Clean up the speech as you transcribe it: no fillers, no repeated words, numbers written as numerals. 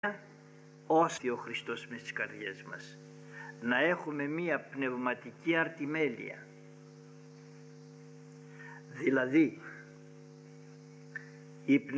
ώστε ο Χριστός μες στις καρδιές μας. Να έχουμε μία πνευματική αρτιμέλεια. Δηλαδή η